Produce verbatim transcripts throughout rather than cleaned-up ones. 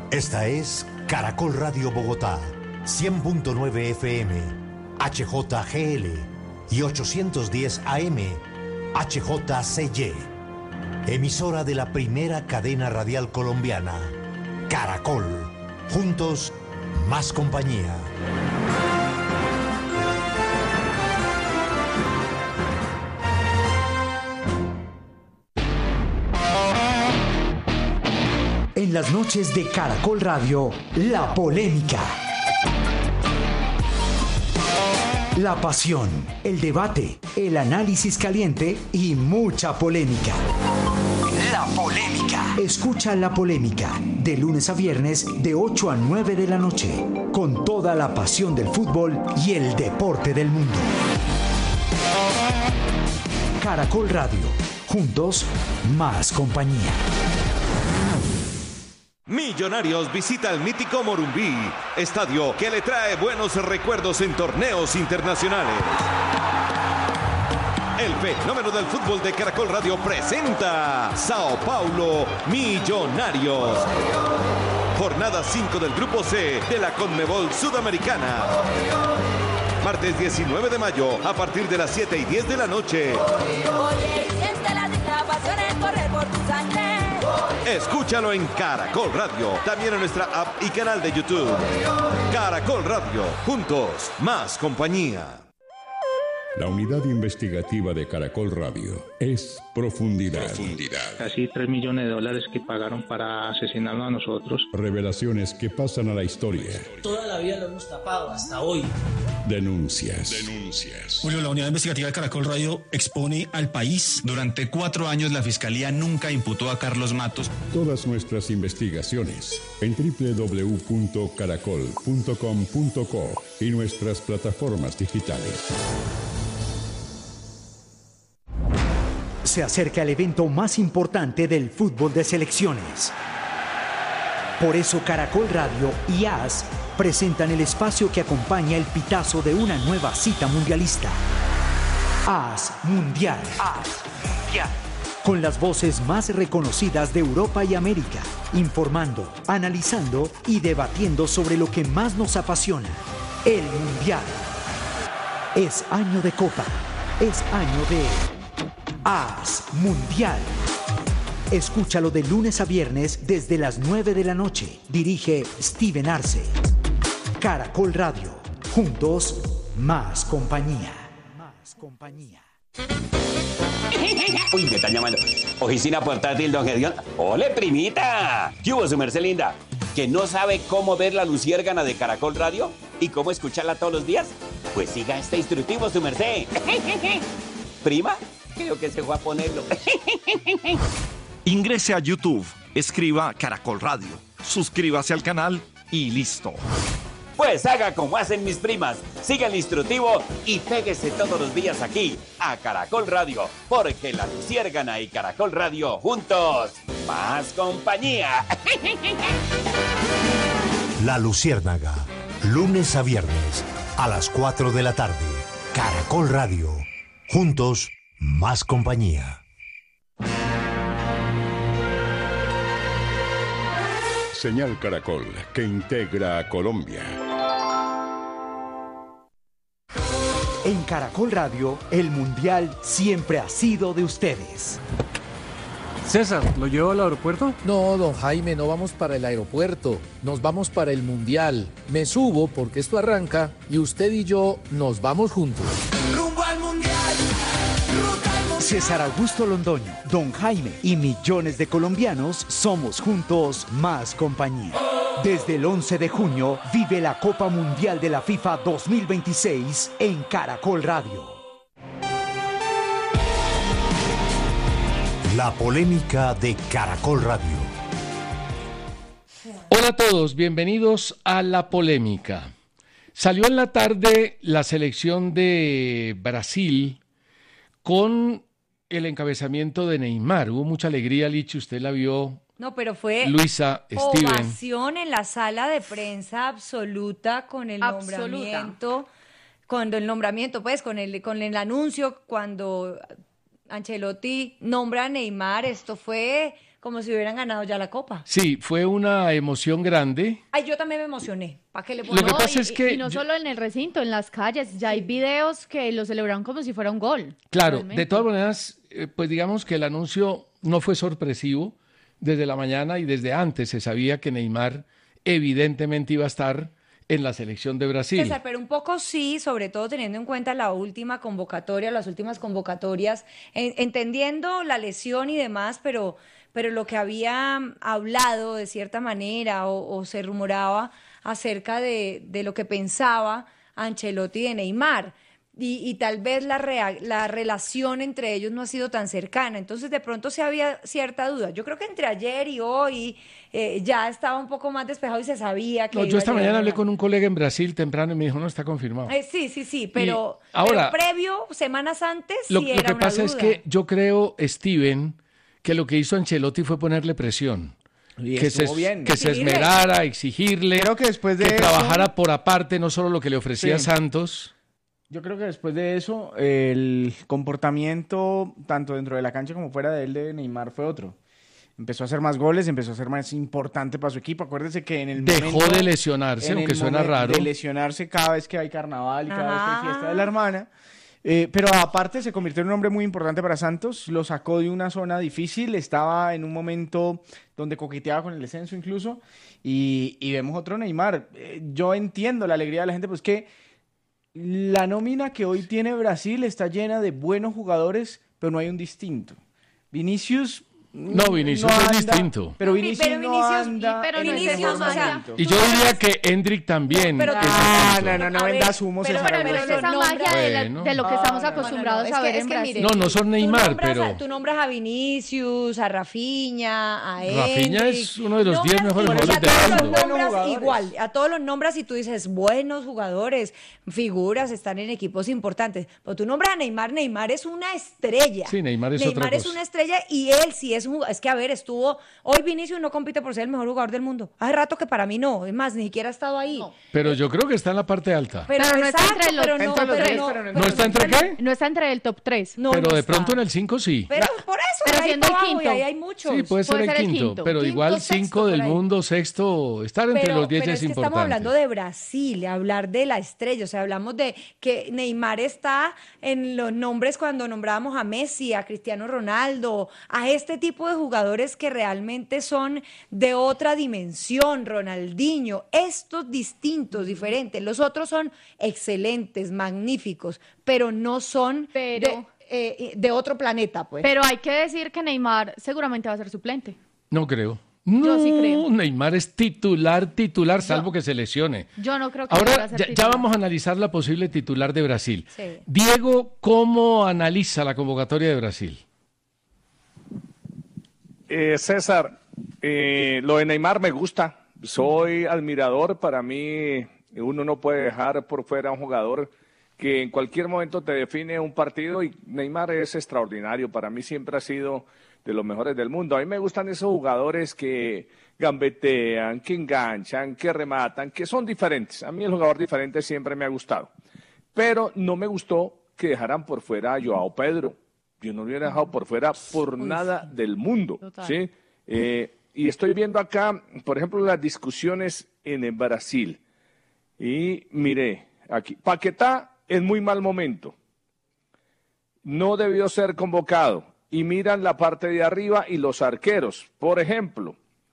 Esta es Caracol Radio Bogotá, cien punto nueve F M, H J G L y ochocientos diez A M, H J C Y. Emisora de la primera cadena radial colombiana, Caracol. Juntos, más compañía. En las noches de Caracol Radio, la polémica. La pasión, el debate, el análisis caliente y mucha polémica. La polémica. Escucha La Polémica, de lunes a viernes, de ocho a nueve de la noche, con toda la pasión del fútbol y el deporte del mundo. Caracol Radio, juntos, más compañía. Millonarios visita el mítico Morumbí, estadio que le trae buenos recuerdos en torneos internacionales. El fenómeno del fútbol de Caracol Radio presenta Sao Paulo Millonarios. Jornada cinco del Grupo C de la Conmebol Sudamericana. Martes diecinueve de mayo a partir de las siete y diez de la noche. Escúchalo en Caracol Radio, también en nuestra app y canal de YouTube. Caracol Radio, juntos, más compañía. La unidad investigativa de Caracol Radio es Profundidad. Profundidad. Casi tres millones de dólares que pagaron para asesinarnos a nosotros. Revelaciones que pasan a la historia. Toda la vida lo hemos tapado, hasta hoy. Denuncias. Denuncias. Julio, la unidad investigativa de Caracol Radio expone al país. Durante cuatro años la Fiscalía nunca imputó a Carlos Matos. Todas nuestras investigaciones en doble u doble u doble u punto caracol punto com punto co y nuestras plataformas digitales. Se acerca el evento más importante del fútbol de selecciones. Por eso Caracol Radio y A S presentan el espacio que acompaña el pitazo de una nueva cita mundialista. A S Mundial. A S Mundial. Con las voces más reconocidas de Europa y América, informando, analizando y debatiendo sobre lo que más nos apasiona, el Mundial. Es año de Copa, es año de A S Mundial. Escúchalo de lunes a viernes desde las nueve de la noche. Dirige Steven Arce. Caracol Radio. Juntos, más compañía. Más compañía. Uy, me están llamando. Oficina portátil, don Gedión. ¡Ole, primita! ¿Qué hubo, su merced linda? ¿Que no sabe cómo ver la luciérgana de Caracol Radio? ¿Y cómo escucharla todos los días? Pues siga este instructivo, su merced. ¿Prima? Creo que se fue a ponerlo. Ingrese a YouTube, escriba Caracol Radio, suscríbase al canal y listo. Pues haga como hacen mis primas, siga el instructivo y péguese todos los días aquí a Caracol Radio, porque la luciérgana y Caracol Radio juntos, más compañía. La Luciérnaga, lunes a viernes a las cuatro de la tarde. Caracol Radio, juntos, más compañía. Señal Caracol, que integra a Colombia. En Caracol Radio, el Mundial siempre ha sido de ustedes. César, ¿lo llevo al aeropuerto? No, don Jaime, no vamos para el aeropuerto. Nos vamos para el Mundial. Me subo porque esto arranca y usted y yo nos vamos juntos. Rumbo al Mundial. Ruta al Mundial. César Augusto Londoño, don Jaime y millones de colombianos somos juntos más compañía. Desde el once de junio vive la Copa Mundial de la FIFA dos mil veintiséis en Caracol Radio. La polémica de Caracol Radio. Hola a todos, bienvenidos a La Polémica. Salió en la tarde la selección de Brasil con el encabezamiento de Neymar. Hubo mucha alegría, Lichi, usted la vio. No, pero fue Luisa, Steven. Ovación en la sala de prensa absoluta con el Absoluta. nombramiento, cuando el nombramiento, pues, con el, con el anuncio, cuando Ancelotti nombra a Neymar, esto fue como si hubieran ganado ya la Copa. Sí, fue una emoción grande. Ay, yo también me emocioné. ¿Para qué le Lo que No, pasa y, es que y no yo- solo en el recinto, en las calles, ya hay videos que lo celebraron como si fuera un gol. Claro, realmente. de todas maneras, eh, pues digamos que el anuncio no fue sorpresivo. Desde la mañana y desde antes se sabía que Neymar evidentemente iba a estar en la selección de Brasil. César, pero un poco sí, sobre todo teniendo en cuenta la última convocatoria, las últimas convocatorias, en- entendiendo la lesión y demás, pero, pero lo que había hablado de cierta manera o, o se rumoraba acerca de, de lo que pensaba Ancelotti de Neymar. Y, y tal vez la, rea- la relación entre ellos no ha sido tan cercana. Entonces, de pronto sí había cierta duda. Yo creo que entre ayer y hoy eh, ya estaba un poco más despejado y se sabía que No, iba yo a esta llegar mañana a hablé la- con un colega en Brasil temprano y me dijo, no, está confirmado. Eh, sí, sí, sí, pero, Y ahora- pero previo, semanas antes, Lo, sí lo era que una pasa es duda. que yo creo, Steven, que lo que hizo Ancelotti fue ponerle presión. Y que se, estuvo bien. que se Exigirle. esmerara, exigirle, Creo que después de que eso- trabajara por aparte, no solo lo que le ofrecía Sí. Santos. Yo creo que después de eso, el comportamiento, tanto dentro de la cancha como fuera de él, de Neymar, fue otro. Empezó a hacer más goles, empezó a ser más importante para su equipo. Acuérdese que en el Dejó momento... de lesionarse, en aunque el suena momento raro. De lesionarse cada vez que hay carnaval y cada vez que Ajá. hay fiesta de la hermana. Eh, pero aparte se convirtió en un hombre muy importante para Santos, lo sacó de una zona difícil, estaba en un momento donde coqueteaba con el descenso incluso, y, y vemos otro Neymar. Eh, yo entiendo la alegría de la gente, pues que la nómina que hoy tiene Brasil está llena de buenos jugadores, pero no hay un distinto. Vinicius... No, Vinicius es anda, distinto. Pero Vi- Vinicius, pero no Vinicius- anda pero en el Vinicius, mejor o sea, momento. Y yo diría que Hendrik también. pero- es Ah, distinto. no, no, no A vendas ver, humos. pero- César Pero no es Augusto. esa nombra- magia de, la- Bueno. de lo que Ah, estamos no, no, no, acostumbrados es a que- ver es en que Brasil. mire, No, no son Tú Neymar, nombras pero... a- tú nombras a Vinicius, a Rafinha, a Rafinha Endrick. es uno de los diez Nombras- mejores y a jugadores del todos los mundo. nombras Buenos igual, a todos los nombras y tú dices, buenos jugadores, figuras, están en equipos importantes. Pero tú nombras a Neymar, Neymar es una estrella. Sí, Neymar es Neymar otra es cosa. una estrella y él sí es un jugador. Es que, a ver, estuvo... Hoy Vinicius no compite por ser el mejor jugador del mundo. Hace rato que para mí no. Es más, ni siquiera ha estado ahí. Pero yo creo que está en la parte alta. Pero, Pero no está exacto, entre los- pero no, entre los pero diez, no, pero no ¿No está entre qué? No está entre el top tres. no, Pero no de está. pronto en el cinco sí. Pero por eso, Pero de ahí siendo para el abajo, y quinto. ahí hay muchos. Sí, puede ser Puede el ser el quinto, quinto. pero Quinto, igual sexto, cinco por del ahí. mundo, sexto, estar entre Pero, los diez pero ya es es que estamos importante. hablando de Brasil, hablar de la estrella, o sea, hablamos de que Neymar está en los nombres cuando nombrábamos a Messi, a Cristiano Ronaldo, a este tipo de jugadores que realmente son de otra dimensión, Ronaldinho, estos distintos, diferentes. Los otros son excelentes, magníficos, pero no son Pero- de, eh, de otro planeta, pues. Pero hay que decir que Neymar seguramente va a ser suplente. No creo. Yo No, sí creo. Neymar es titular, titular, salvo que se lesione. Yo no creo que vaya Ahora a ser ya, ya titular. vamos a analizar la posible titular de Brasil. Sí. Diego, ¿cómo analiza la convocatoria de Brasil? Eh, César, eh, lo de Neymar me gusta. Soy admirador. Para mí, uno no puede dejar por fuera a un jugador que en cualquier momento te define un partido y Neymar es extraordinario. Para mí siempre ha sido de los mejores del mundo. A mí me gustan esos jugadores que gambetean, que enganchan, que rematan, que son diferentes. A mí el jugador diferente siempre me ha gustado. Pero no me gustó que dejaran por fuera a Joao Pedro. Yo no lo hubiera dejado por fuera por nada del mundo. Total. ¿Sí? Eh, y estoy viendo acá, por ejemplo, las discusiones en el Brasil. Y mire, aquí, Paquetá en muy mal momento. No debió ser convocado. Y miran la parte de arriba y los arqueros. Por ejemplo,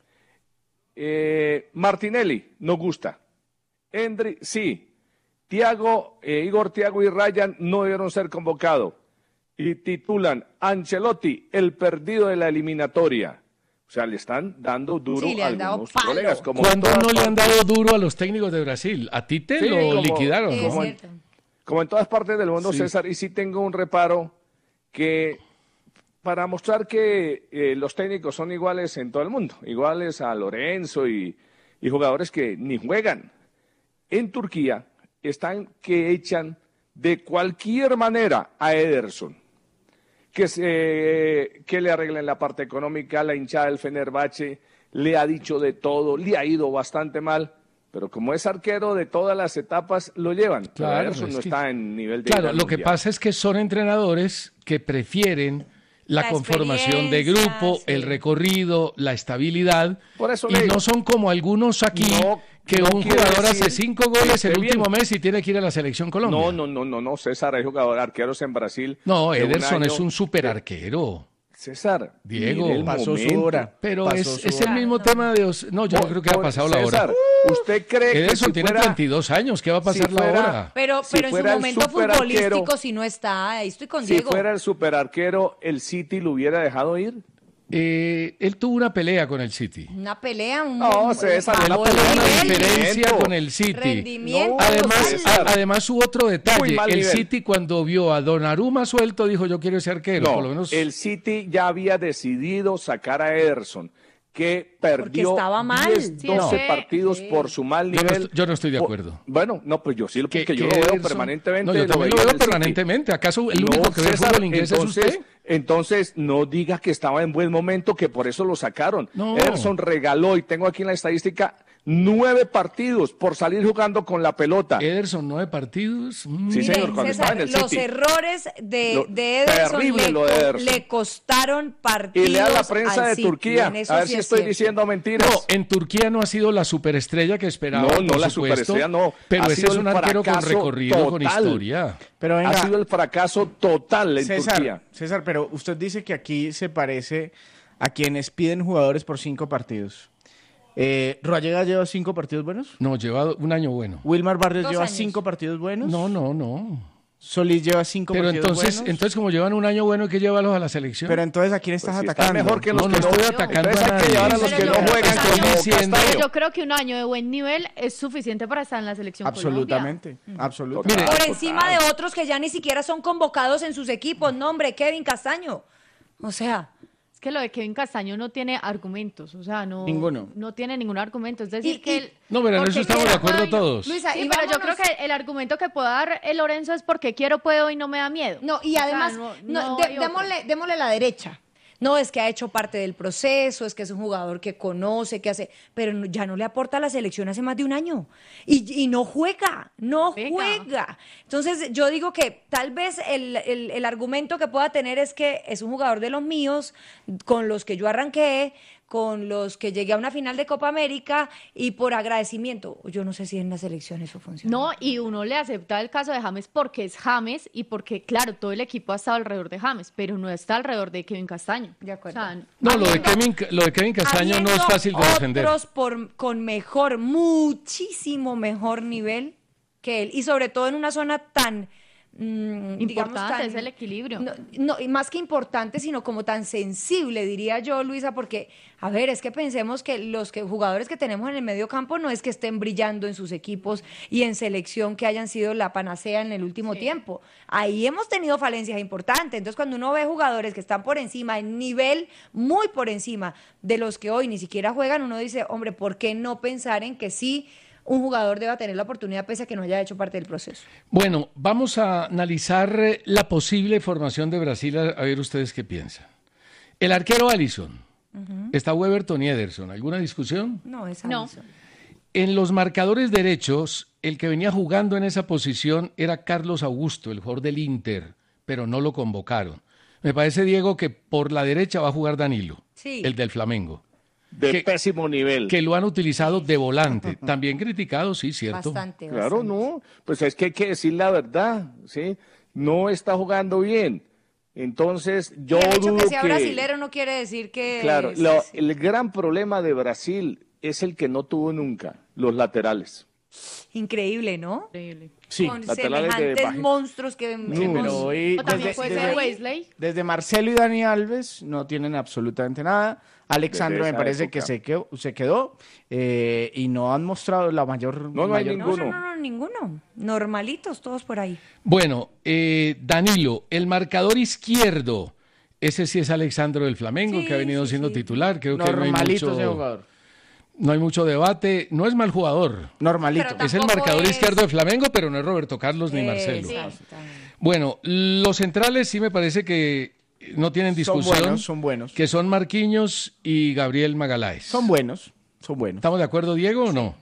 eh, Martinelli, no gusta. Endri, sí. Thiago, eh, Igor Thiago y Ryan no debieron ser convocados. Y titulan Ancelotti, el perdido de la eliminatoria. O sea, le están dando duro Sí, le a han dado algunos palo. colegas. Como ¿Cuándo en no todas le han partes- dado duro a los técnicos de Brasil? A Tite Sí, lo como- liquidaron. Sí, ¿no? es como- cierto. Como en todas partes del mundo, Sí. César, y sí tengo un reparo que para mostrar que eh, los técnicos son iguales en todo el mundo, iguales a Lorenzo y, y jugadores que ni juegan. En Turquía están que echan de cualquier manera a Ederson, que, se, que le arreglen la parte económica, la hinchada del Fenerbahce le ha dicho de todo, le ha ido bastante mal. Pero como es arquero de todas las etapas, lo llevan. Pero Claro, Ederson es no que- está en nivel de Claro, gran lo que mundial. pasa es que son entrenadores que prefieren la, La conformación de grupo, sí. el recorrido, la estabilidad. Por eso y le digo, no son como algunos aquí, no, que no un quiere jugador decir hace cinco que goles esté el último bien. mes y tiene que ir a la selección Colombia. No, no, no, no, no, César, hay jugadores arqueros en Brasil. No, de un Ederson año- es un super arquero. César, Diego, mire el pasó su momento. hora. Pero Pasó es, su es el hora. mismo tema de... Os- No, yo no Por- creo que ha por- pasado la César, hora. ¿usted cree que Ederson si tiene fuera- veintidós años, ¿qué va a pasar si la fuera- hora? Pero, Si pero en su fuera el momento superarquero- futbolístico, si no está, ahí estoy con Si Diego. fuera el superarquero, ¿el City lo hubiera dejado ir? Eh, él tuvo una pelea con el City. Una pelea, un, No, un- César, un- una un- pelea, un- una nivel. diferencia Rendimiento. con el City. Rendimiento. Además, César. a- además hubo otro detalle. Muy mal El nivel. City cuando vio a Donnarumma suelto dijo yo quiero ese arquero. No, por lo menos el City ya había decidido sacar a Ederson, que perdió estaba mal. diez, Sí, doce no. partidos Sí. por su mal yo no, nivel. estoy, yo no estoy de Por- acuerdo. Bueno, no, pues yo sí, porque Que- yo que lo veo Ederson- permanentemente. No, yo también veía lo en veo el City. permanentemente. ¿Acaso el No, único que ve César, fútbol inglés entonces, es usted? Entonces, no diga que estaba en buen momento, que por eso lo sacaron. No. Ederson regaló, y tengo aquí en la estadística, nueve partidos por salir jugando con la pelota. Ederson, nueve partidos. Mm. Sí, Miren, señor, cuando César, estaba en el los City. errores de, Lo- de Ederson, terrible le, lo de co- Ederson. le costaron partidos. Y lea la prensa al de City, Turquía, en eso a ver sí si es estoy cierto. diciendo mentiras. No, en Turquía no ha sido la superestrella que esperaba. No, no, por la supuesto, superestrella no. Pero Ha ese sido es el un arquero con fracaso recorrido, con total. historia. Pero venga, Ha sido el fracaso total en César, Turquía. César, pero usted dice que aquí se parece a quienes piden jugadores por cinco partidos. Eh, ¿Roallega lleva cinco partidos buenos? No, lleva un año bueno. ¿Wilmar Barrios Dos lleva años. cinco partidos buenos? No, no, no. ¿Solís lleva cinco Pero partidos entonces, buenos? entonces como llevan un año bueno, hay que llevarlos a la selección. Pero entonces, ¿a quién estás Pues si atacando? están mejor que los no, que no no estoy atacando Entonces a hay que llevar a nadie. los Pero que yo no creo que juegan Castaño- como diciendo- Pero Castaño. yo creo que un año de buen nivel es suficiente para estar en la selección Absolutamente, Colombia. absolutamente. Mire, Por encima de otros que ya ni siquiera son convocados en sus equipos. No, hombre, Kevin Castaño. O sea, Es que lo de Kevin Castaño no tiene argumentos, o sea, no, Ninguno. no tiene ningún argumento. Es decir, Y- que y- él... No, pero en porque eso estamos de quiera, acuerdo ay, no. todos. Luisa, Sí, y pero yo creo vámonos- que el argumento que puede dar el Lorenzo es porque quiero, puedo y no me da miedo. No, y O sea, además, no- no, no de- hay otro. démosle, démosle la derecha. No, es que ha hecho parte del proceso, es que es un jugador que conoce, que hace, pero no- ya no le aporta a la selección hace más de un año. Y, y no juega, no Juega. juega. Entonces, yo digo que tal vez el, el- el argumento que pueda tener es que es un jugador de los míos, con los que yo arranqué, con los que llegué a una final de Copa América y por agradecimiento. Yo no sé si en la selección eso funciona. No, y uno le acepta el caso de James porque es James y porque, claro, todo el equipo ha estado alrededor de James, pero no está alrededor de Kevin Castaño. De acuerdo. O sea, No, lo de Habiendo- Kevin, lo de Kevin Castaño no es habiendo fácil de defender. Otros por, con mejor, muchísimo mejor nivel que él. Y sobre todo en una zona tan... mm, digamos, Importante, tan- es el equilibrio. No, no, y más que importante, sino como tan sensible, diría yo, Luisa, porque, a ver, es que pensemos que los que, jugadores que tenemos en el medio campo no es que estén brillando en sus equipos y en selección que hayan sido la panacea en el último tiempo. Ahí hemos tenido falencias importantes. Entonces, cuando uno ve jugadores que están por encima, en nivel muy por encima de los que hoy ni siquiera juegan, uno dice, hombre, ¿por qué no pensar en que sí un jugador deba tener la oportunidad pese a que no haya hecho parte del proceso? Bueno, vamos a analizar eh, la posible formación de Brasil, a, a ver ustedes qué piensan. El arquero Alisson, está Weberton y Ederson, ¿alguna discusión? No, es No. Alisson. En los marcadores derechos, el que venía jugando en esa posición era Carlos Augusto, el jugador del Inter, pero no lo convocaron. Me parece, Diego, que por la derecha va a jugar Danilo, Sí. el del Flamengo, De que- pésimo nivel. que lo han utilizado de volante. También criticado, sí, cierto. Bastante, Claro, bastante. no. Pues es que hay que decir la verdad, ¿sí? No está jugando bien. Entonces, yo Y el hecho dudo que sea que... brasilero no quiere decir que... Claro, sí, lo- sí. el gran problema de Brasil es el que no tuvo nunca, los laterales. Increíble, ¿no? Increíble. Sí, Con laterales de semejantes baja- monstruos que... Sí, hemos- pero hoy O también desde, puede desde- ser Wesley. desde Marcelo y Dani Alves no tienen absolutamente nada. Alexandro Desde me esa parece época. que se quedó, se quedó eh, y no han mostrado la mayor... No, no hay mayor- No, ninguno. no, no, no, ninguno. Normalitos todos por ahí. Bueno, eh, Danilo, el marcador izquierdo, ese sí es Alexandro del Flamengo, Sí, que ha venido sí, siendo sí. titular. Creo que no hay, Normalito ese mucho, jugador. no hay mucho debate. No es mal jugador. Normalito. Pero Es el Tampoco marcador es- izquierdo de Flamengo, pero no es Roberto Carlos ni Marcelo. Exactamente. Bueno, los centrales sí me parece que no tienen Son discusión, buenos, son buenos. que son Marquinhos y Gabriel Magaláes. Son buenos, son buenos. ¿Estamos de acuerdo, Diego, o no?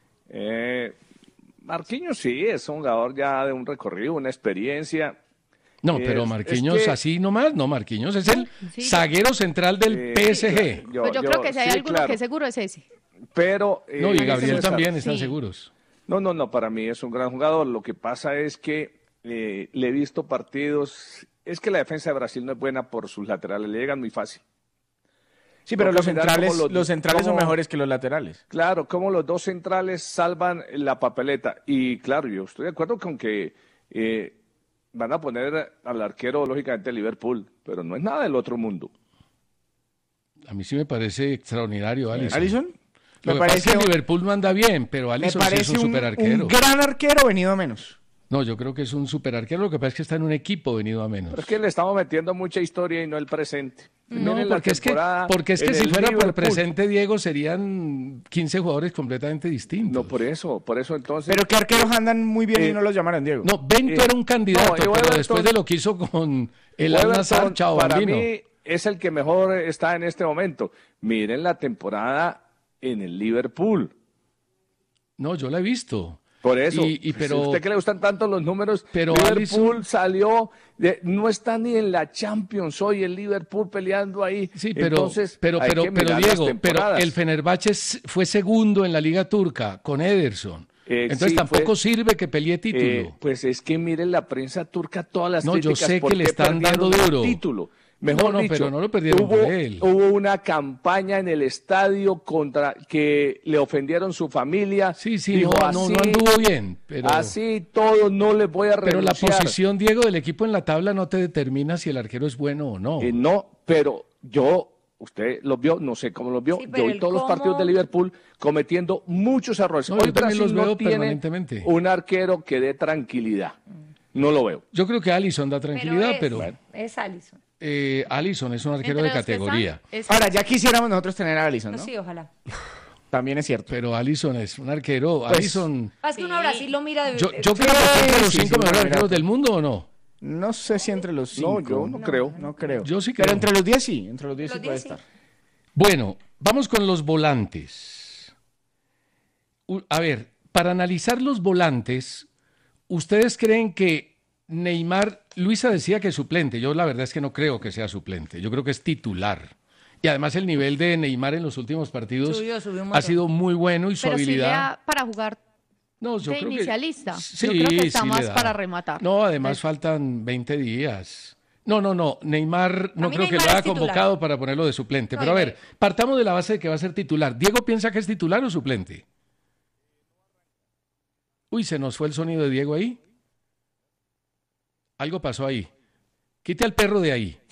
Eh, Marquinhos sí, es un jugador ya de un recorrido, una experiencia. No, pero Es- Marquinhos es que- así nomás, no, Marquinhos es el Sí. zaguero central del Eh, P S G. yo- Pues yo, yo- creo que si hay sí, alguno claro. que es seguro es ese. Pero eh, No, y ese Gabriel César, también están Sí. seguros. No, no, no, para mí es un gran jugador. Lo que pasa es que eh, le he visto partidos. Es que la defensa de Brasil no es buena por sus laterales, le llegan muy fácil. Sí, pero Por los lo general, centrales, como los- los centrales son como- mejores que los laterales. Claro, como los dos centrales salvan la papeleta. Y claro, yo estoy de acuerdo con que eh, van a poner al arquero, lógicamente, Liverpool, pero no es nada del otro mundo. A mí sí me parece extraordinario Alisson. ¿Alisson? Lo Me que pasa es parece que un- Liverpool no anda bien, pero Me Alisson sí es parece un un, superarquero. un gran arquero venido a menos. No, yo creo que es un superarquero, lo que pasa es que está en un equipo venido a menos. Pero es que le estamos metiendo mucha historia y no el presente. No, Miren la porque es que, temporada porque es que en si el fuera por Liverpool. presente, Diego, serían quince jugadores completamente distintos. No, por eso, por eso entonces. Pero que arqueros andan muy bien y Eh, no los llamaron, Diego. No, Bento Eh, era un candidato, no, y pero Everton- después de lo que hizo con el Everton, Al-Nassr, chao, para bambino. mí es el que mejor está en este momento. Miren la temporada en el Liverpool. No, yo la he visto. Por eso, Y- y pues, pero- ¿a usted que le gustan tanto los números? Pero Liverpool Alisson- salió, de- no está ni en la Champions hoy el Liverpool peleando ahí. Sí, pero, Entonces, pero, hay pero, que pero mirar las Diego, pero temporadas. el Fenerbahce s- fue segundo en la Liga Turca con Ederson. Eh, Entonces sí, tampoco fue- sirve que pelee título. Eh, pues es que miren la prensa turca, todas las No, yo críticas, sé que ¿por le qué están dando perdieron el duro. título? Mejor No, no, dicho, pero no lo perdieron hubo, por él. hubo una campaña en el estadio contra que le ofendieron su familia. Sí, sí, Dijo, no, no, así, no anduvo bien. Pero, así todo no les voy a pero la renunciar. posición, Diego, del equipo en la tabla no te determina si el arquero es bueno o no. Eh, no, pero yo, usted los vio, no sé cómo los vio, Sí, pero yo vi el todos los cómo- partidos de Liverpool cometiendo muchos errores. No, Hoy yo también Brasil los no veo tiene permanentemente. un arquero que dé tranquilidad. No lo veo. Yo creo que Alisson da tranquilidad, pero pero, es, es Alisson. eh, Alisson es un arquero Entre de los que están, categoría. es- Ahora, ya quisiéramos nosotros tener a Alisson, No, ¿no? sí, ojalá. También es cierto. Pero Alisson es un arquero. Pues, Alisson. Es que uno a Brasil lo mira de... Yo, yo de- creo que está entre los sí, cinco sí, mejores mira, arqueros mira. del mundo o no. No sé si entre los cinco. No, yo no, creo. No creo. Yo sí Pero creo. entre los diez sí. Entre los diez Los sí puede diez sí. estar. Bueno, vamos con los volantes. U- A ver, para analizar los volantes, ¿ustedes creen que Neymar, Luisa decía que es suplente? Yo la verdad es que no creo que sea suplente. Yo creo que es titular. Y además el nivel de Neymar en los últimos partidos Subió, subió un ha montón. sido muy bueno y su pero sí le habilidad. da para jugar No, yo de creo que- inicialista. Sí, Yo creo que está sí le más da. para rematar. No, además faltan veinte días. No, no, no. Neymar no mí creo que Neymar lo haya es titular. convocado para ponerlo de suplente. No, Pero a y ver, me- partamos de la base de que va a ser titular. ¿Diego piensa que es titular o suplente? Uy, se nos fue el sonido de Diego ahí. Algo pasó ahí. Quite al perro de ahí.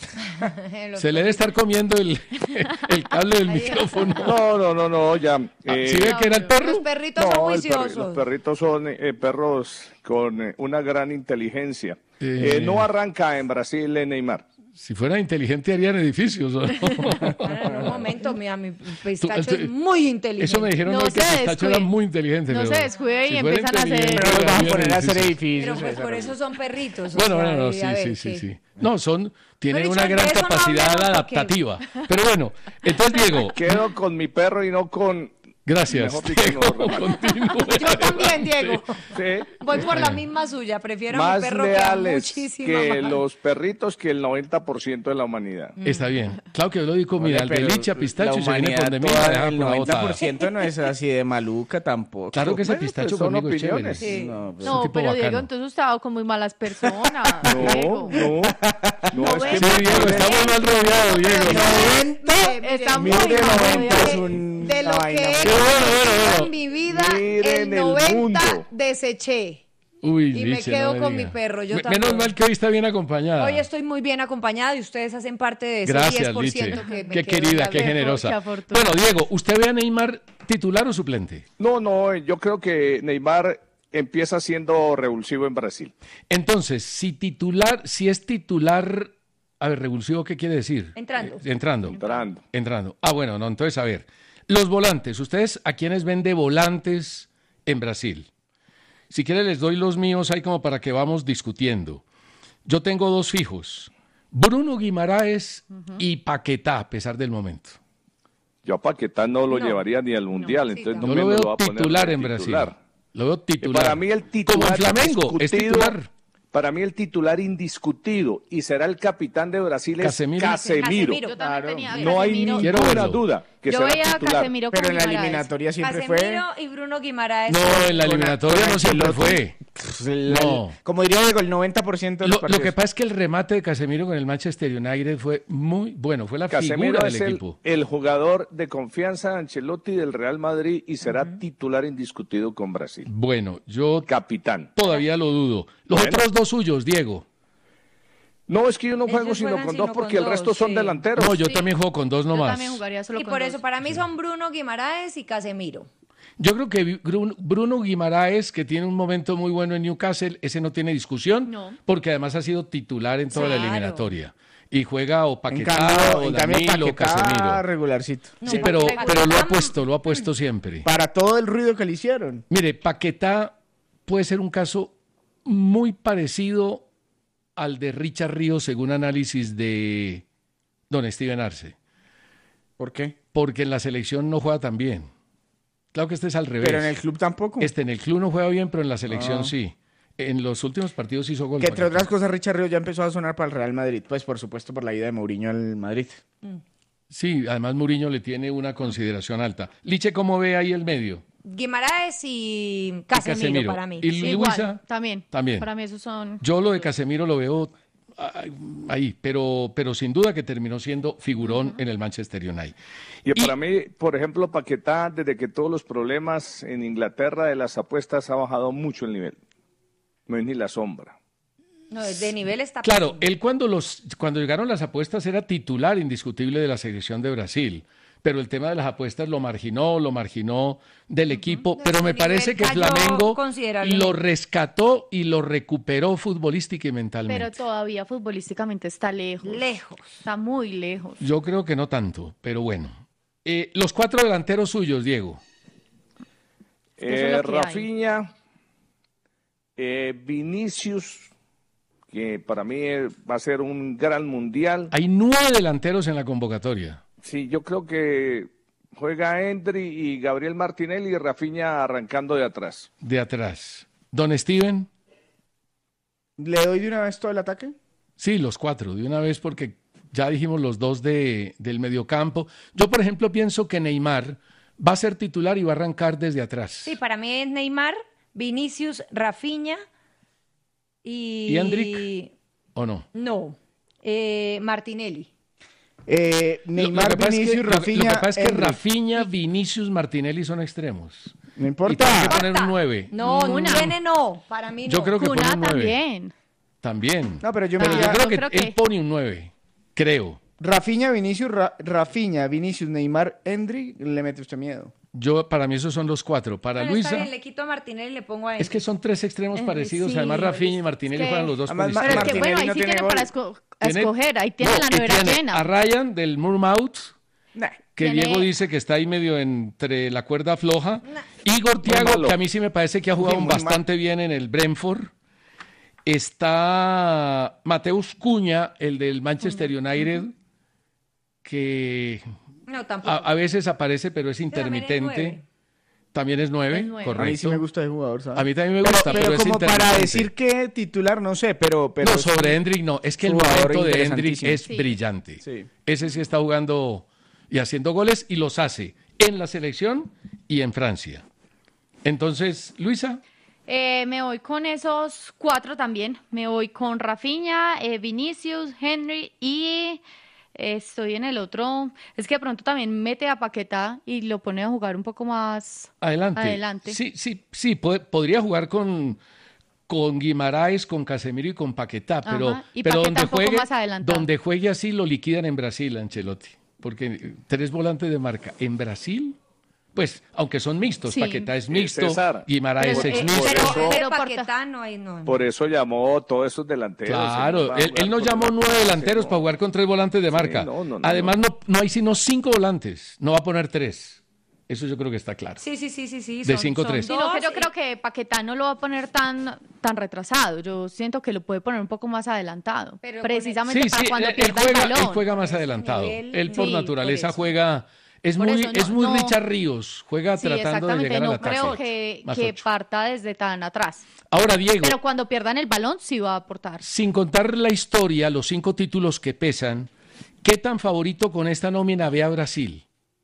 Los Se le debe estar comiendo el, el cable del Ahí. micrófono. No, no, no, no, ya. Ah, eh, ¿sí ve que era el perro? Los perritos no, son el perri- juiciosos. los perritos son eh, perros con eh, una gran inteligencia. Eh. Eh, no arranca en Brasil eh, Neymar. Si fuera inteligente harían edificios. ¿o no? Ahora, en un momento, mira, mi pistacho Tú- es muy inteligente. Eso me dijeron No hoy que se Pistacho era descuide. muy inteligente. No pero se descuide y si fuera empiezan a hacer- inteligente, Pero los van a harían poner a hacer Pero edificios. pues César. por eso son perritos. o Bueno, sea, bueno, no, y sí, a ver, sí, sí, sí. No, son, tienen Pero, una Richard, gran de eso no capacidad hablemos porque- adaptativa. Pero bueno, entonces Diego, Quedo con mi perro y no con... gracias. Mejor dicho, Diego, no, Rafael. continúe. Yo también, Diego. Sí. Voy por la misma suya. Prefiero a mi Más perro que a leales muchísima que más. los perritos que el noventa por ciento de la humanidad. Está bien. Claro que yo lo digo, mira, Oye, al pero beliche a Pistacho la y se viene humanidad con de mí toda, la deja el por la noventa por botada. ciento no es así de maluca tampoco. Claro que ese Bueno, Pistacho pues son conmigo es chévere. opiniones. Sí. No, pues, No, tipo pero Diego, bacano. entonces usted va con muy malas personas. No, Diego. no, no, No es ven, que Sí, Diego, está muy mal rodeado, Diego. Mire, Está muy Mire, mal noventa es rodeado. un- de lo una que vaina he muy- Pero bueno, bueno, conocido bueno. en mi vida, Miren el el noventa mundo. deseché. Uy, Y me Liche, quedo no con diga. mi perro, yo Me- también. Menos mal que hoy está bien acompañada. Hoy estoy muy bien acompañada y ustedes hacen parte de ese Gracias, diez por Liche. ciento que me Qué quedo querida, en qué la- Qué generosa. afortunado. Bueno, Diego, ¿usted ve a Neymar titular o suplente? No, no, yo creo que Neymar empieza siendo revulsivo en Brasil. Entonces, si titular, si es titular, a ver, revulsivo, ¿qué quiere decir? Entrando. Eh, entrando. Entrando. Entrando. Ah, bueno, no, entonces, a ver. Los volantes, ¿ustedes a quiénes ven de volantes en Brasil? Si quieren les doy los míos ahí como para que vamos discutiendo. Yo tengo dos fijos. Bruno Guimaraes y Paquetá, a pesar del momento. Yo a Paquetá no lo No. llevaría ni al Mundial, sí, entonces no. no Yo me lo lo veo va a poner titular de en Brasil. titular. Lo veo titular. Para mí el titular Como en Flamengo, es discutido- titular. Para mí el titular indiscutido y será el capitán de Brasil es Casemiro. Casemiro. Yo también tenía a No hay Casemiro. ninguna duda que Yo será veía a titular. Casemiro con Pero en la Guimaraes. eliminatoria siempre Casemiro fue. y Bruno Guimaraes. No, en la Con- eliminatoria con no siempre Ancelotti. fue. No. Como diría Diego, el noventa por ciento de los Lo, lo partidos. que pasa es que el remate de Casemiro con el Manchester United fue muy bueno, fue la Casemiro figura es del el, equipo. el jugador de confianza de Ancelotti del Real Madrid y será titular indiscutido con Brasil. Bueno, yo Capitán. todavía lo dudo. Los Bueno. otros dos suyos, Diego. No, es que yo no Ellos juego sino juegan con sino dos porque con el resto dos, son sí. delanteros. No, yo también juego con dos Yo nomás. también jugaría solo Y con por dos. eso, para mí son Bruno Guimaraes y Casemiro. Yo creo que Bruno, Bruno Guimaraes, que tiene un momento muy bueno en Newcastle, ese no tiene discusión, No. porque además ha sido titular en toda la Claro. eliminatoria. Y juega o En Paquetá cambio, o en cambio Danilo o Paquetá Casemiro. regularcito. No, Sí, pero, Paquetá- pero lo ha puesto, lo ha puesto siempre. Para todo el ruido que le hicieron. Mire, Paquetá puede ser un caso muy parecido al de Richard Ríos, según análisis de don Steven Arce, ¿Por qué? porque en la selección no juega tan bien. Claro que este es al revés. Pero en el club tampoco. Este en el club no juega bien, pero en la selección Ah. sí. En los últimos partidos hizo gol. Que entre Paquetá. otras cosas, Richard Ríos ya empezó a sonar para el Real Madrid. Pues por supuesto por la ida de Mourinho al Madrid. Sí, además Mourinho le tiene una consideración alta. Liche, ¿cómo ve ahí el medio? Guimaraes y Casemiro, Casemiro. para mí. Y Sí. Igual, Luisa, también. también. Para mí esos son... Yo lo de Casemiro lo veo ah, ahí, pero, pero sin duda que terminó siendo figurón en el Manchester United. Y para mí, por ejemplo, Paquetá, desde que todos los problemas en Inglaterra de las apuestas ha bajado mucho el nivel. No es ni la sombra. No, de nivel está Claro, él cuando, los, cuando llegaron las apuestas era titular indiscutible de la selección de Brasil, pero el tema de las apuestas lo marginó, lo marginó del equipo, pero me nivel parece que cayó Flamengo considerablemente. lo rescató y lo recuperó futbolística y mentalmente. Pero todavía futbolísticamente está lejos. Lejos. Está muy lejos. Yo creo que no tanto, pero bueno. Eh, los cuatro delanteros suyos, Diego. Eso es Eh, lo que hay. Rafinha, eh, Vinicius, que para mí eh, va a ser un gran mundial. Hay nueve delanteros en la convocatoria. Sí, yo creo que juega Endri y Gabriel Martinelli y Rafinha arrancando de atrás. De atrás. Don Steven. ¿Le doy de una vez todo el ataque? Sí, los cuatro, de una vez, porque ya dijimos los dos de, del mediocampo. Yo, por ejemplo, pienso que Neymar va a ser titular y va a arrancar desde atrás. Sí, para mí es Neymar, Vinicius, Rafinha y... ¿Y Endrick? ¿O no? No, eh, Martinelli. Eh, Lo- Neymar, lo que pasa es Vinicius, que- lo que- Rafinha, Lo que pasa es que Endrick. Rafinha, Vinicius, Martinelli son extremos. No Y importa. tiene que poner un nueve. No, Una. tiene no, para mí no. Yo creo que pone Cuna un nueve. también. También. No, pero yo me Pero yo iría- creo yo que creo él que- pone un nueve. Creo. Rafinha, Vinicius, Ra- Rafinha, Vinicius, Neymar, Endrick, le mete usted miedo. Yo, para mí esos son los cuatro. Para Bueno, está Luisa, bien, le quito a Martinelli y le pongo a él. es que son tres extremos Eh, parecidos. sí, Además, Rafinha y Martinelli es que- juegan los dos por Además, Pero es que, Martinelli bueno, ahí no sí tiene tienen gol. para esco- Tiene- escoger. Ahí tienen No, la y nevera tiene llena. a Ryan del Moormouth, Nah. que Tiene- Diego dice que está ahí medio entre la cuerda floja. Igor Muy Thiago, malo. que a mí sí me parece que ha jugado Sí, muy bastante bien en el Brentford. Está Mateus Cunha, el del Manchester United, que No, tampoco. a, a veces aparece, pero es también es intermitente. nueve. También es nueve, Es nueve. correcto. A mí sí me gusta el jugador, ¿sabes? A mí también me Pero- gusta, pero, pero, es como para intermitente. decir que titular, no sé, pero... pero no, es sobre un- Endrick no. Es que el jugador momento de Endrick interesantísimo. es Sí. brillante. Sí. Ese sí está jugando y haciendo goles y los hace en la selección y en Francia. Entonces, Luisa, Eh, me voy con esos cuatro también. Me voy con Rafinha, eh, Vinicius, Henry y eh, estoy en el otro. Es que de pronto también mete a Paquetá y lo pone a jugar un poco más adelante. adelante. Sí, sí, sí, pod- podría jugar con, con Guimaraes, con Casemiro y con Paquetá, pero, Ajá, y pero Paquetá donde un poco juegue, más adelantado. donde juegue así lo liquidan en Brasil, Ancelotti. Porque eh, tres volantes de marca en Brasil, pues, aunque son mixtos, Sí. Paquetá es Sí, mixto, César. Guimaraes Pero, es eh, mixto. pero- Pero, pero por- Paquetá no hay, no. Por eso llamó todos esos delanteros. Claro, va a él, jugar él no con llamó el- nueve delanteros Sí, para no. jugar con tres volantes de marca. no, no, no, Además, no. No, hay sino cinco volantes. No va a poner tres. Eso yo creo que está claro. Sí, sí, sí, sí, sí. De son- cinco, son tres. Sí, no, dos que yo y- creo que Paquetá no lo va a poner tan, tan retrasado. Yo siento que lo puede poner un poco más adelantado. Pero con precisamente Sí, para sí, cuando él, él pierda juega, el él balón. juega más adelantado. nivel, Él por sí, naturaleza por eso. juega Es Por muy, eso no- es muy no- Richard Ríos, juega Sí, tratando de exactamente, llegar no al ataque. creo que, Más que ocho. parta desde tan atrás. Ahora, Diego, Pero cuando pierdan el balón sí va a aportar. sin contar la historia, los cinco títulos que pesan, ¿qué tan favorito con esta nómina ve a Brasil?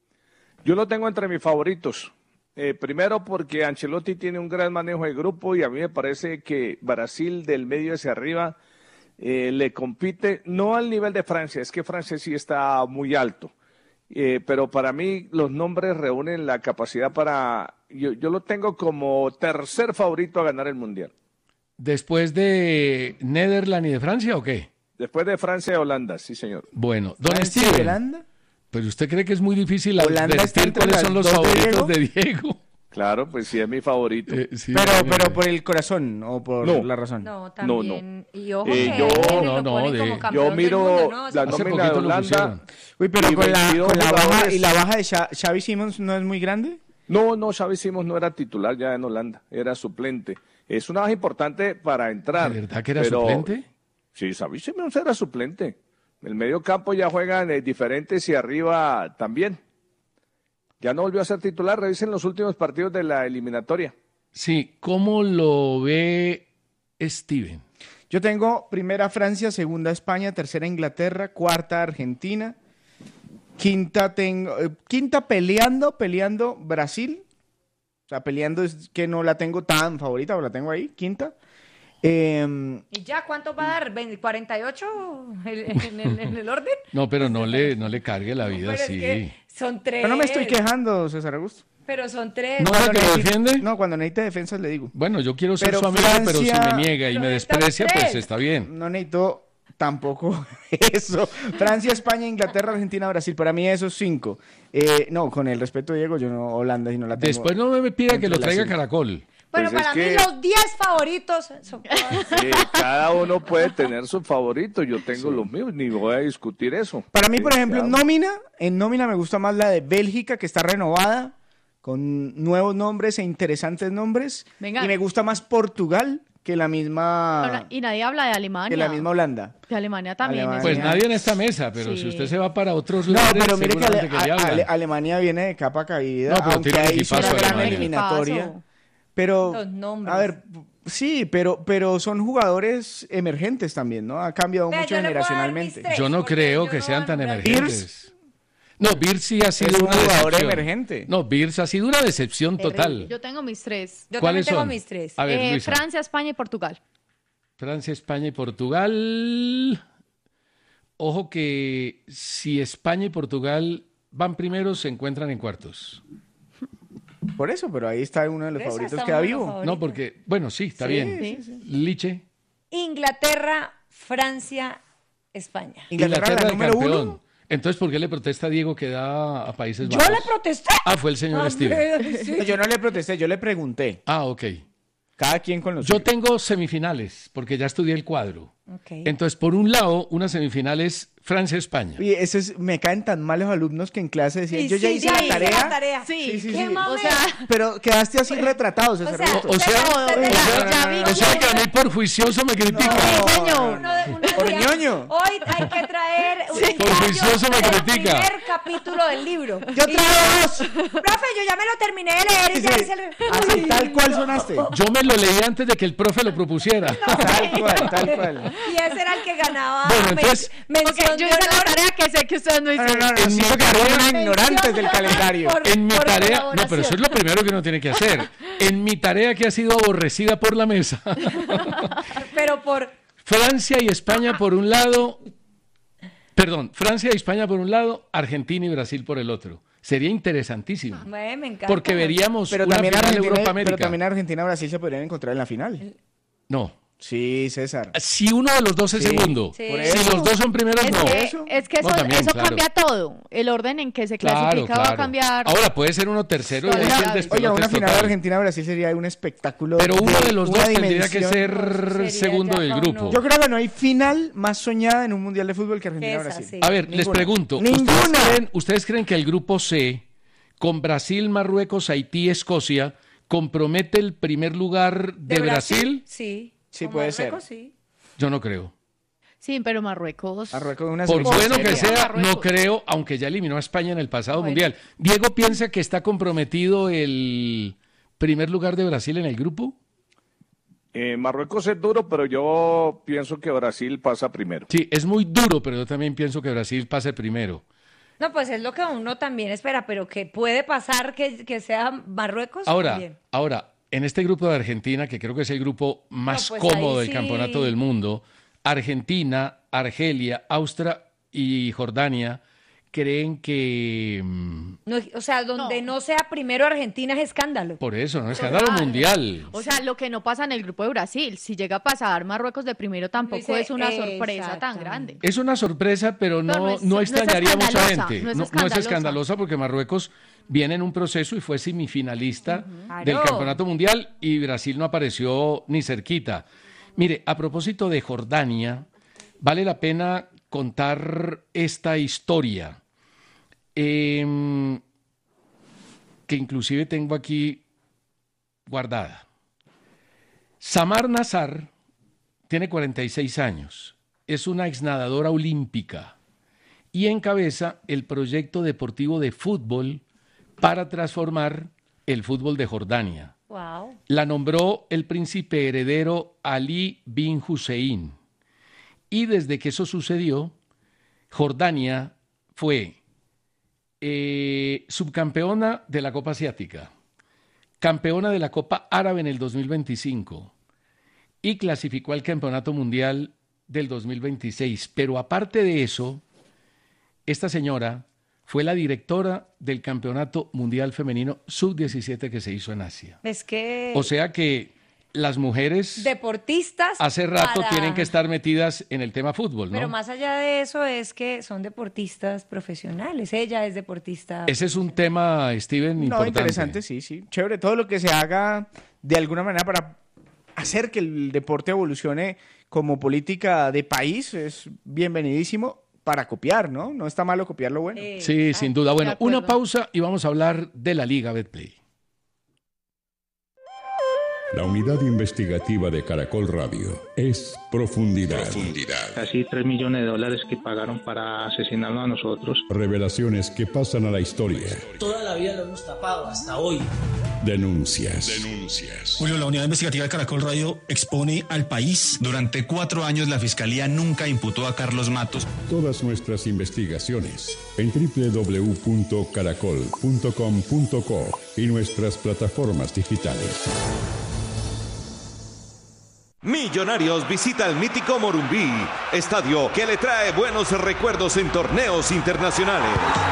Yo lo tengo entre mis favoritos. Eh, primero porque Ancelotti tiene un gran manejo de grupo y a mí me parece que Brasil del medio hacia arriba eh, le compite, no al nivel de Francia, es que Francia sí está muy alto, eh, pero para mí los nombres reúnen la capacidad para, yo, yo lo tengo como tercer favorito a ganar el Mundial. ¿Después de Netherlands y de Francia o qué? Después de Francia y Holanda, sí señor. Bueno, don ¿Francia y Steven, Holanda? ¿pero usted cree que es muy difícil ¿Holanda está advertir entre cuáles las son los dos de favoritos Diego? de Diego? Claro, pues sí es mi favorito. Eh, sí, Pero, eh, pero por el corazón o por No. la razón. No, No, también. Y ojo Eh, que yo- él no, lo no, ponen de- como yo campeón del miro mundo, ¿no? O sea, la Hace nómina de poquito lo Holanda. pusieron. Uy, pero Y con la, veintidós con la baja jugadores. y la baja de Xa- Xavi Simons no es muy grande. No, no, Xavi Simons no era titular ya en Holanda, era suplente. Es una baja importante para entrar. ¿De verdad que era pero- suplente? Sí, Xavi Simons era suplente. El medio campo ya juegan eh, diferentes y arriba también. Ya no volvió a ser titular, revisen los últimos partidos de la eliminatoria. Sí, ¿cómo lo ve Steven? Yo tengo primera Francia, segunda España, tercera Inglaterra, cuarta Argentina, quinta tengo, eh, quinta peleando, peleando Brasil. O sea, peleando es que no la tengo tan favorita, pero la tengo ahí, quinta. Eh, ¿Y ya cuánto va a dar? ¿veinte, ¿cuarenta y ocho en, en- en- en el orden? No, pero no le, no le cargue la vida Pero es así. que son tres. pero no me estoy quejando, César Augusto. Pero son tres. ¿No Cuando que lo necesite- defiende? No, cuando necesite defensas le digo. Bueno, yo quiero ser Pero su amigo, pero si Francia- me niega y Pero me están desprecia, tres. pues está bien. No necesito tampoco eso. Francia, España, Inglaterra, Argentina, Brasil. Para mí esos cinco. Eh, no, con el respeto, Diego, yo no, Holanda y no la tengo. Después no me pida que dentro lo de las traiga cinco. Caracol. Bueno, Pues es para mí que- los diez favoritos son Sí, cada uno puede tener su favorito, yo tengo los míos, ni voy a discutir eso. Para mí, Sí, por ejemplo, en cada- nómina, en nómina me gusta más la de Bélgica, que está renovada, con nuevos nombres e interesantes nombres. Venga. Y me gusta más Portugal que la misma, Habla- Y nadie habla de Alemania. que la misma Holanda. De Alemania también. Alemania. Pues es- nadie en esta mesa, pero Sí. si usted se va para otros No, lados, pero mire que Ale- seguramente que le a- hablan. Ale- Alemania viene de capa caída, No, pero aunque tiene un ahí hizo una equipazo gran Alemania. eliminatoria. Equipazo. Pero, Los nombres. a ver, sí, pero, pero son jugadores emergentes también, ¿no? Ha cambiado Vea, mucho yo le puedo dar generacionalmente. mis tres. Yo no porque creo yo que no sean voy a tan nombrar- emergentes. No, Birz sí ha sido Es un una jugador decepción. emergente. No, Birz ha sido una decepción total. Yo tengo mis tres. Yo también ¿Cuáles tengo son? mis tres. A ver, Eh, Luisa. Francia, España y Portugal. Francia, España y Portugal. Ojo que si España y Portugal van primeros, se encuentran en cuartos. Por eso, pero ahí está uno de los Esa favoritos está que da uno de los vivo. favoritos. No, porque, bueno, sí, está Sí, bien. sí, Liche, Inglaterra, Francia, España. Inglaterra, Inglaterra la de número campeón. uno. Entonces, ¿por qué le protesta a Diego que da a Países Yo Bajos? le protesté. Ah, fue el señor Ah, Steven. pero sí. Yo no le protesté, yo le pregunté. Ah, ok. Cada quien con los Yo suyos. tengo semifinales, porque ya estudié el cuadro. Ok. Entonces, por un lado, una semifinal es Francia-España. Oye, eso es, me caen tan mal los alumnos que en clase decían, Y yo ya sí, hice ya la hice tarea, la tarea. Sí, Sí, sí, Qué sí. mamera. O sea, pero quedaste así retratado, César O sea, Augusto. O sea, Usted- usted o de la- sea, ya vi o sea que a mí por juicioso me critica. No, señor. Uno de- uno Por decía, ñoño. Hoy hay que traer un Por ensayo juicioso me del critica. primer capítulo del libro. Yo Y traigo dos. Profe, yo ya me lo terminé de leer y ya Sí, hice el... así tal cual sonaste. Yo me lo leí antes de que el profe lo propusiera. Tal cual, tal cual. Y ese era el que ganaba Bueno, men- entonces- mención Ok, yo de hice la honor. tarea que sé que ustedes no No, no, hicieron. no, no, En sí mi que tarea- fueron ignorantes del calendario. Por- En mi por tarea, no, pero colaboración. eso es lo primero que uno tiene que hacer. En mi tarea que ha sido aborrecida por la mesa. Pero por... Francia y España por un lado, perdón, Francia y España por un lado, Argentina y Brasil por el otro. Sería interesantísimo. Me, me encanta. Porque veríamos Pero una también, final Argentina, pero Europa-América. también Argentina y Brasil se podrían encontrar en la final. No. Sí, César. Si uno de los dos es Sí. segundo, Sí. Por si eso. los dos son primeros, Es no. que, Eso. es que eso, No, también, eso claro. cambia todo. El orden en que se Claro, clasifica va claro. a cambiar. Ahora puede ser uno tercero y Oiga, ahí sí el oiga, despelote Oiga, una es final total. Argentina-Brasil sería un espectáculo. Pero uno de los una dos tendría que dimensión. ser Sería segundo ya del para grupo. uno. Yo creo que no hay final más soñada en un mundial de fútbol que Esa, Argentina-Brasil. sí. A ver, les Ninguna. pregunto, ¿ustedes Ninguna. creen, ¿ustedes creen que el grupo C, con Brasil, Marruecos, Haití, Escocia, compromete el primer lugar de, Brasil? Sí. Sí, Con puede Marruecos, ser. sí. Yo no creo. Sí, pero Marruecos. Marruecos una Por bueno que sea, Marruecos. no creo, aunque ya eliminó a España en el pasado Bueno. mundial. Diego piensa que está comprometido el primer lugar de Brasil en el grupo. Eh, Marruecos es duro, pero yo pienso que Brasil pasa primero. Sí, es muy duro, pero yo también pienso que Brasil pase primero. No, pues es lo que uno también espera, pero que puede pasar que, que sea Marruecos. Ahora, también. ahora, en este grupo de Argentina, que creo que es el grupo más No, pues cómodo ahí del sí. campeonato del mundo, Argentina, Argelia, Austria y Jordania creen que mm, No, o sea, donde no. sea primero Argentina es escándalo. por eso, no es escándalo Claro. mundial. O sea, lo que no pasa en el grupo de Brasil. Si llega a pasar Marruecos de primero, tampoco Dice, es una sorpresa tan exactamente. grande. Es una sorpresa, pero no, Pero no, no es- no es extrañaría a mucha escandalosa, gente. no es No, no es escandalosa. escandalosa porque Marruecos viene en un proceso y fue semifinalista Claro. del Campeonato Mundial y Brasil no apareció ni cerquita. Mire, a propósito de Jordania, vale la pena contar esta historia, eh, que inclusive tengo aquí guardada. Samar Nazar tiene cuarenta y seis años, es una exnadadora olímpica y encabeza el proyecto deportivo de fútbol para transformar el fútbol de Jordania. Wow. La nombró el príncipe heredero Ali bin Hussein. Y desde que eso sucedió, Jordania fue eh, subcampeona de la Copa Asiática, campeona de la Copa Árabe en el dos mil veinticinco y clasificó al Campeonato Mundial del dos mil veintiséis. Pero aparte de eso, esta señora fue la directora del Campeonato Mundial Femenino sub diecisiete que se hizo en Asia. Es que O sea que las mujeres deportistas hace rato para- tienen que estar metidas en el tema fútbol, ¿no? Pero más allá de eso es que son deportistas profesionales. Ella es deportista. Ese es un tema, Steven, No, importante. interesante, sí, sí. Chévere, todo lo que se haga de alguna manera para hacer que el deporte evolucione como política de país es bienvenidísimo para copiar, ¿no? No está malo copiar lo bueno. Eh, Sí, ah, sin duda. de Bueno, acuerdo. una pausa y vamos a hablar de la Liga Betplay. La unidad investigativa de Caracol Radio es Profundidad. Casi tres millones de dólares que pagaron para asesinarnos a nosotros. Revelaciones que pasan a la historia. Toda la vida lo hemos tapado, hasta hoy. Denuncias. Julio, la unidad investigativa de Caracol Radio expone al país. Durante cuatro años la Fiscalía nunca imputó a Carlos Matos. Todas nuestras investigaciones en doble u doble u doble u punto caracol punto com punto co y nuestras plataformas digitales. Millonarios visita el mítico Morumbí, estadio que le trae buenos recuerdos en torneos internacionales.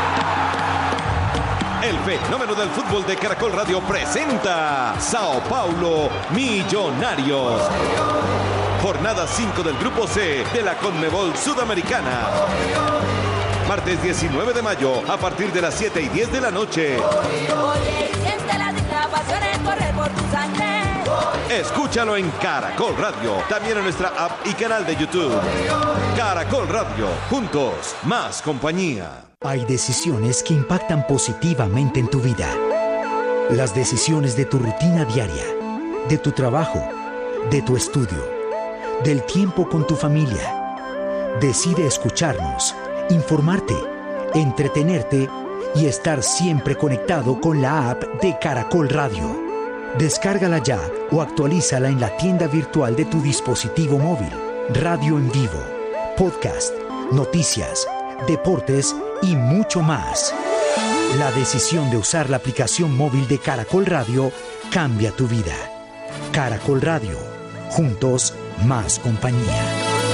El fenómeno del fútbol de Caracol Radio presenta Sao Paulo Millonarios. Jornada cinco del Grupo C de la Conmebol Sudamericana. Martes diecinueve de mayo a partir de las siete y diez de la noche. Oye, y siente las pasiones correr por tu sangre. Escúchalo en Caracol Radio, también en nuestra app y canal de YouTube. Caracol Radio, juntos, más compañía. Hay decisiones que impactan positivamente en tu vida. Las decisiones de tu rutina diaria, de tu trabajo, de tu estudio, del tiempo con tu familia. Decide escucharnos, informarte, entretenerte y estar siempre conectado con la app de Caracol Radio. Descárgala ya o actualízala en la tienda virtual de tu dispositivo móvil. Radio en vivo, podcast, noticias, deportes y mucho más. La decisión de usar la aplicación móvil de Caracol Radio cambia tu vida. Caracol Radio, juntos más compañía.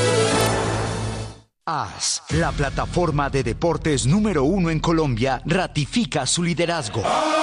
A S, la plataforma de deportes número uno en Colombia, ratifica su liderazgo.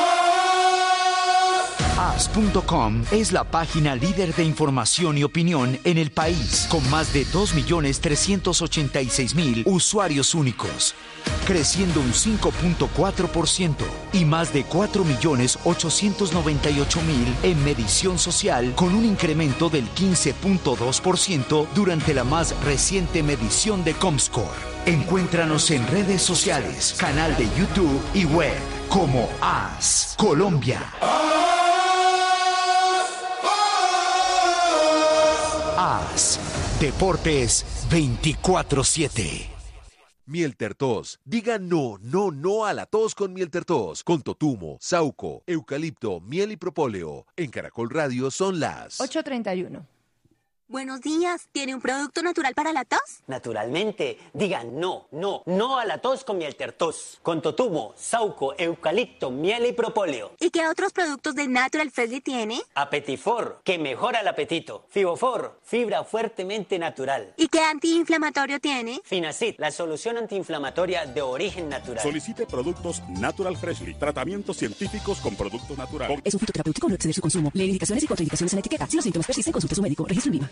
A S punto com es la página líder de información y opinión en el país, con más de dos millones trescientos ochenta y seis mil usuarios únicos, creciendo un cinco punto cuatro por ciento y más de cuatro millones ochocientos noventa y ocho mil en medición social, con un incremento del quince punto dos por ciento durante la más reciente medición de Comscore. Encuéntranos en redes sociales, canal de YouTube y web como A S Colombia. A S, Deportes veinticuatro siete. Miel Tertos. Diga no, no, no a la tos con Miel Tertos. Con totumo, sauco, eucalipto, miel y propóleo. En Caracol Radio son las ocho treinta y uno. Buenos días. ¿Tiene un producto natural para la tos? Naturalmente. Digan no, no, no a la tos con Miel Tertos. Con totumo, sauco, eucalipto, miel y propóleo. ¿Y qué otros productos de Natural Freshly tiene? Apetifor, que mejora el apetito. Fibofor, fibra fuertemente natural. ¿Y qué antiinflamatorio tiene? Finacid, la solución antiinflamatoria de origen natural. Solicite productos Natural Freshly. Tratamientos científicos con productos naturales. Es un fitoterapéutico, no exceder su consumo. Lee indicaciones y contraindicaciones en la etiqueta. Si los síntomas persisten, consulte a su médico. Registro en Viva.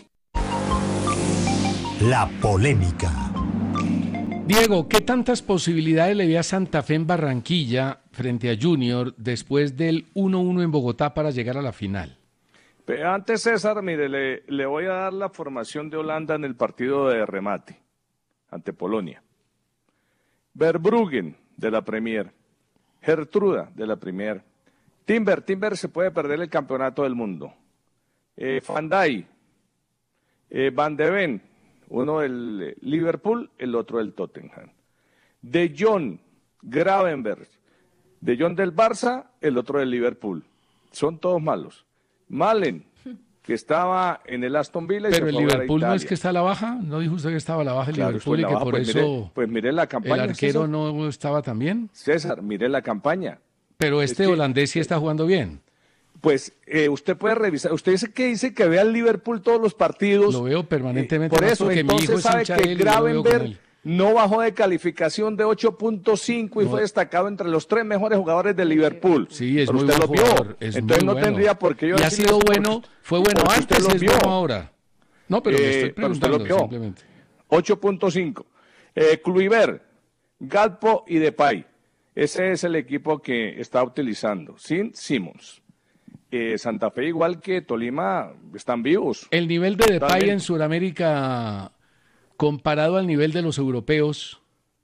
La polémica. Diego, ¿qué tantas posibilidades le ve a Santa Fe en Barranquilla frente a Junior después del uno uno en Bogotá para llegar a la final? Pero antes, César, mire, le, le voy a dar la formación de Holanda en el partido de remate ante Polonia. Verbruggen, de la Premier. Gertruda, de la Premier. Timber, Timber se puede perder el campeonato del mundo. Eh, Van Dijk, eh, Van de Ven, uno del Liverpool, el otro del Tottenham. De Jong, Gravenberch, De Jong del Barça, el otro del Liverpool. Son todos malos. Malen, que estaba en el Aston Villa. Y Pero se el fue a jugar a Liverpool no es Italia. que está a la baja, ¿no dijo usted que estaba a la baja el Claro, Liverpool estoy y en que la baja, por pues eso mire- pues mire la campaña, el arquero César. no estaba tan bien? César, mire la campaña. Pero este Es que- holandés sí está jugando bien. Pues eh, usted puede revisar, usted dice que dice que ve al Liverpool todos los partidos. Lo veo permanentemente. Por más eso, porque mi entonces hijo es sabe hincha de que él y yo lo veo con Gravenberch él. no bajó de calificación de ocho punto cinco y No. fue destacado entre los tres mejores jugadores de Liverpool. Sí, es Pero muy usted buen lo vio. jugador, es Entonces muy no bueno. tendría por qué yo Y ha decirle sido eso porque- bueno, fue bueno porque antes, usted lo es vio. bueno ahora. No, pero le Eh, estoy pero usted lo preguntando vio. simplemente. ocho punto cinco. Eh, Kluivert, Galpo y Depay. Ese es el equipo que está utilizando, sin Simmons. Eh, Santa Fe, igual que Tolima, están vivos. El nivel de Depay Totalmente. en Sudamérica comparado al nivel de los europeos.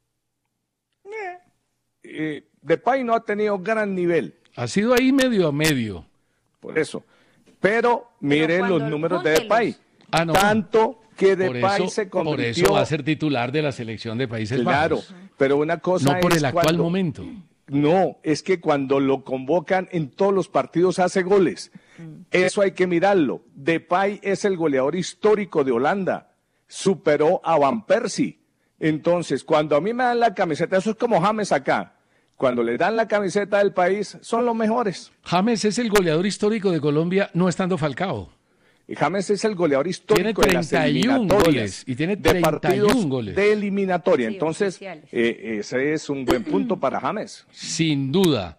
Eh, Depay no ha tenido gran nivel. Ha sido ahí medio a medio. Por eso. Pero mire cuando- los números de póntelos. Depay. Ah, no. Tanto que Por Depay eso, se por convirtió... eso va a ser titular de la selección de Países Claro, Bajos. pero una cosa No por es el actual cuando- momento. No, es que cuando lo convocan en todos los partidos hace goles. Eso hay que mirarlo. Depay es el goleador histórico de Holanda. Superó a Van Persie. Entonces, cuando a mí me dan la camiseta, eso es como James acá. Cuando le dan la camiseta del país, son los mejores. James es el goleador histórico de Colombia no estando Falcao. Y James es el goleador histórico Tiene de las treinta y uno eliminatorias. goles, y tiene de treinta y partidos uno goles. de eliminatoria. Sí, Entonces, oficiales. eh, ese es un buen punto para James. Sin duda.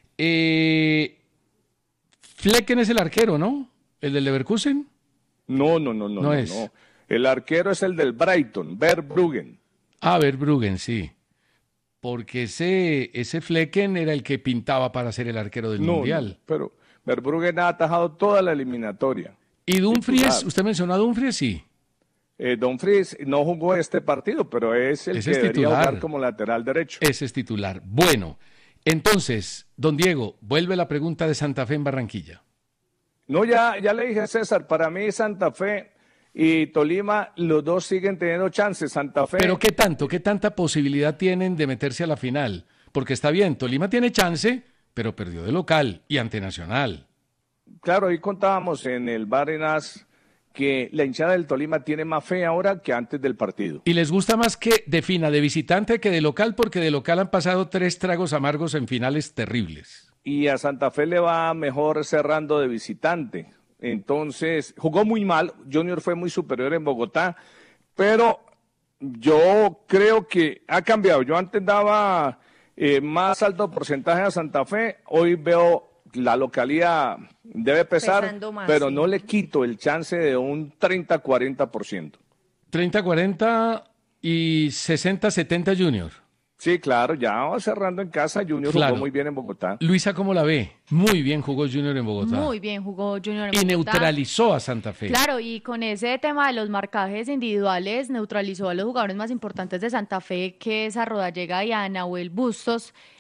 Eh, Flecken es el arquero, ¿no? ¿El del Leverkusen? No, no, no, no, No no, es. no. El arquero es el del Brighton, Verbruggen. Ah, Verbruggen, sí. Porque ese, ese Flecken era el que pintaba para ser el arquero del No, Mundial. no, pero Verbruggen ha atajado toda la eliminatoria. ¿Y Dumfries? Titular. ¿Usted mencionó a Dumfries? Sí. Eh, Dumfries no jugó este partido, pero es el Ese que es debería titular. jugar como lateral derecho. Ese es titular. Bueno, entonces, don Diego, vuelve la pregunta de Santa Fe en Barranquilla. No, ya, ya le dije a César, para mí Santa Fe y Tolima, los dos siguen teniendo chances. Santa Fe... Pero ¿qué tanto, qué tanta posibilidad tienen de meterse a la final? Porque está bien, Tolima tiene chance, pero perdió de local y ante Nacional. Claro, ahí contábamos en el Bar en As que la hinchada del Tolima tiene más fe ahora que antes del partido. Y les gusta más que defina de visitante que de local, porque de local han pasado tres tragos amargos en finales terribles. Y a Santa Fe le va mejor cerrando de visitante. Entonces, jugó muy mal, Junior fue muy superior en Bogotá, pero yo creo que ha cambiado. Yo antes daba eh, más alto porcentaje a Santa Fe, hoy veo la localidad debe pesar, Pesando más, pero sí. no le quito el chance de un treinta a cuarenta por ciento. treinta cuarenta y sesenta setenta Junior. Sí, claro, ya va cerrando en casa, Junior Claro. jugó muy bien en Bogotá. Luisa, ¿cómo la ve? Muy bien jugó Junior en Bogotá. Muy bien jugó Junior en Y Bogotá. neutralizó a Santa Fe. Claro, y con ese tema de los marcajes individuales neutralizó a los jugadores más importantes de Santa Fe, que es a Rodallega y a Nahuel Bustos.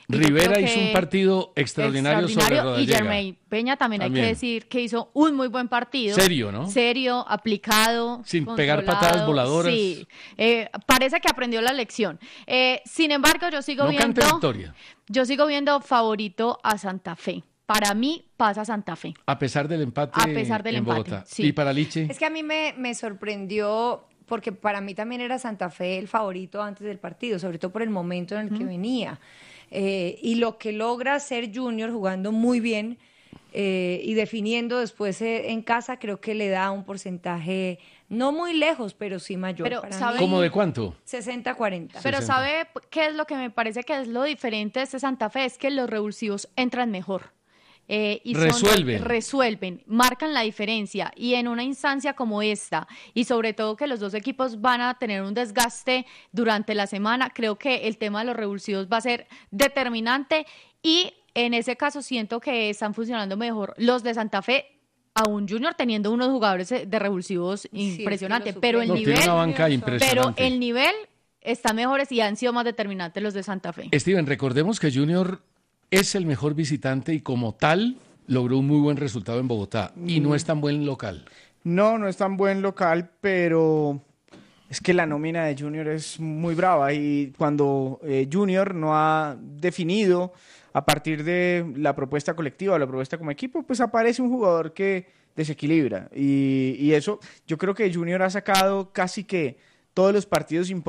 Y Rivera hizo un partido extraordinario, extraordinario sobre y Rodallega. Jermaine Peña también, también hay que decir que hizo un muy buen partido. Serio, ¿no? Serio, aplicado. Sin pegar patadas voladoras. Sí, eh, parece que aprendió la lección. Eh, sin embargo, yo sigo no viendo... cante victoria. Yo sigo viendo favorito a Santa Fe. Para mí pasa Santa Fe. A pesar del empate a pesar del en empate, Bogotá. Sí. ¿Y para Liche? Es que a mí me, me sorprendió, porque para mí también era Santa Fe el favorito antes del partido, sobre todo por el momento en el que mm. venía. Eh, y lo que logra hacer Junior jugando muy bien eh, y definiendo después eh, en casa, creo que le da un porcentaje no muy lejos, pero sí mayor. Pero, para ¿sabe? mí. ¿Cómo de cuánto? sesenta cuarenta. Pero ¿sabe qué es lo que me parece que es lo diferente de este Santa Fe? Es que los revulsivos entran mejor. Eh, y resuelven. Son, resuelven, marcan la diferencia, y en una instancia como esta, y sobre todo que los dos equipos van a tener un desgaste durante la semana, creo que el tema de los revulsivos va a ser determinante, y en ese caso siento que están funcionando mejor los de Santa Fe, a un Junior teniendo unos jugadores de revulsivos sí, impresionantes, pero el no, nivel tiene una banca impresionante. pero el nivel está mejores y han sido más determinantes los de Santa Fe. Steven, recordemos que Junior es el mejor visitante y como tal logró un muy buen resultado en Bogotá y no es tan buen local. No, no es tan buen local, pero es que la nómina de Junior es muy brava y cuando eh, Junior no ha definido a partir de la propuesta colectiva o la propuesta como equipo, pues aparece un jugador que desequilibra y, y eso yo creo que Junior ha sacado casi que todos los partidos importantes